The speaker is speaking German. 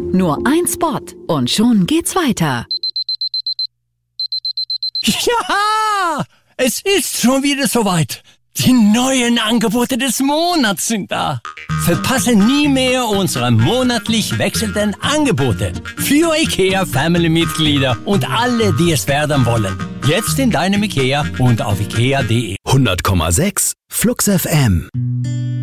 Nur ein Spot und schon geht's weiter. Ja, es ist schon wieder soweit. Die neuen Angebote des Monats sind da. Verpasse nie mehr unsere monatlich wechselnden Angebote. Für IKEA-Family-Mitglieder und alle, die es werden wollen. Jetzt in deinem IKEA und auf ikea.de. 100,6 Flux FM.